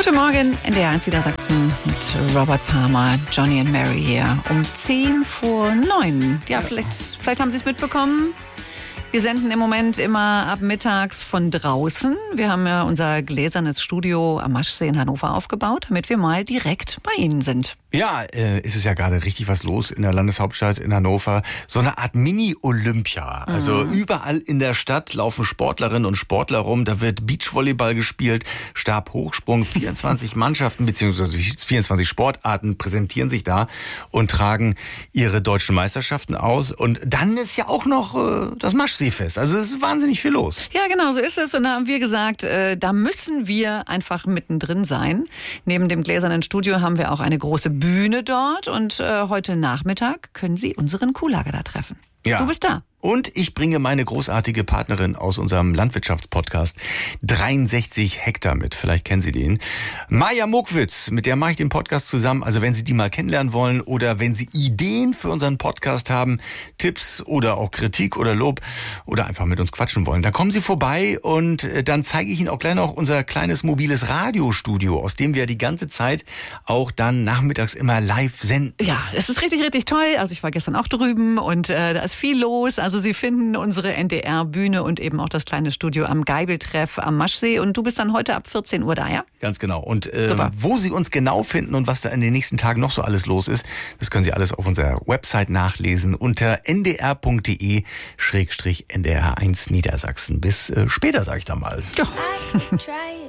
Guten Morgen, NDR 1 Niedersachsen mit Robert Palmer, Johnny and Mary hier um 10:09. Ja, vielleicht haben Sie es mitbekommen. Wir senden im Moment immer ab mittags von draußen. Wir haben ja unser gläsernes Studio am Maschsee in Hannover aufgebaut, damit wir mal direkt bei Ihnen sind. Ja, ist es ja gerade richtig was los in der Landeshauptstadt in Hannover. So eine Art Mini-Olympia. Also überall in der Stadt laufen Sportlerinnen und Sportler rum. Da wird Beachvolleyball gespielt, Stabhochsprung. 24 Mannschaften bzw. 24 Sportarten präsentieren sich da und tragen ihre deutschen Meisterschaften aus. Und dann ist ja auch noch das Maschseefest. Also es ist wahnsinnig viel los. Ja, genau, so ist es. Und da haben wir gesagt, da müssen wir einfach mittendrin sein. Neben dem gläsernen Studio haben wir auch eine große Bühne dort und heute Nachmittag können Sie unseren Kuhlager da treffen. Ja. Du bist da. Und ich bringe meine großartige Partnerin aus unserem Landwirtschaftspodcast 63 Hektar mit. Vielleicht kennen Sie den. Maja Mokwitz, mit der mache ich den Podcast zusammen. Also wenn Sie die mal kennenlernen wollen oder wenn Sie Ideen für unseren Podcast haben, Tipps oder auch Kritik oder Lob oder einfach mit uns quatschen wollen, dann kommen Sie vorbei und dann zeige ich Ihnen auch gleich noch unser kleines mobiles Radiostudio, aus dem wir die ganze Zeit auch dann nachmittags immer live senden. Ja, es ist richtig, richtig toll. Also ich war gestern auch drüben und da ist viel los. Also Sie finden unsere NDR-Bühne und eben auch das kleine Studio am Geibeltreff am Maschsee. Und du bist dann heute ab 14 Uhr da, ja? Ganz genau. Und wo Sie uns genau finden und was da in den nächsten Tagen noch so alles los ist, das können Sie alles auf unserer Website nachlesen unter ndr.de/ndr1 Niedersachsen. Bis später, sag ich da mal. Ja.